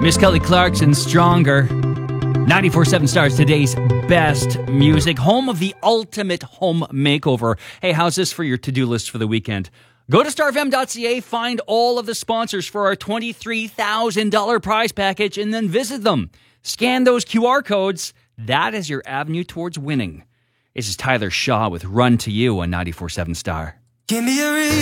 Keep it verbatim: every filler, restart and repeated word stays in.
Miss Kelly Clarkson, Stronger. ninety-four point seven Stars, today's best music. Home of the ultimate home makeover. Hey, how's this for your to-do list for the weekend? Go to star f m dot c a, find all of the sponsors for our twenty-three thousand dollars prize package, and then visit them. Scan those Q R codes. That is your avenue towards winning. This is Tyler Shaw with Run to You on ninety-four point seven Star. Give me a reason.